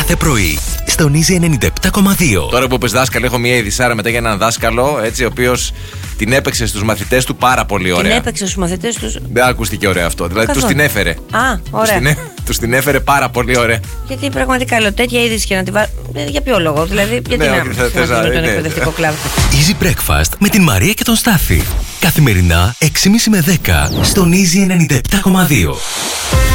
κάθε πρωί, στον Easy 97,2. Τώρα που πες δάσκαλο, έχω μια ειδισάρα μετά για έναν δάσκαλο, έτσι, ο οποίος την έπαιξε στους μαθητές του πάρα πολύ ωραία. Την έπαιξε στους μαθητές του. Δεν ακούστηκε ωραίο αυτό. Δηλαδή τους την έφερε. Α, ωραία. Τους την έφερε πάρα πολύ ωραία. Γιατί πραγματικά λέω τέτοια είδηση και να τη βάλω. Για ποιο λόγο, δηλαδή, γιατί να χρησιμοποιούμε τον εκπαιδευτικό κλάδο. Easy Breakfast με την Μαρία και τον Στάφη. Καθημερινά 6.30 με 10 στον Easy 97,2.